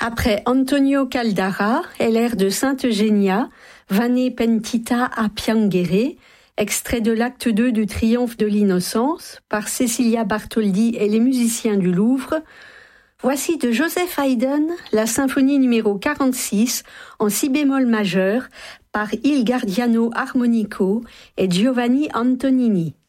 Après Antonio Caldara et l'air de Sainte Eugénia, Vane pentita a piangere, extrait de l'acte 2 du Triomphe de l'innocence par Cecilia Bartholdi et les musiciens du Louvre, voici de Joseph Haydn la symphonie numéro 46 en si bémol majeur par Il Gardiano Armonico et Giovanni Antonini.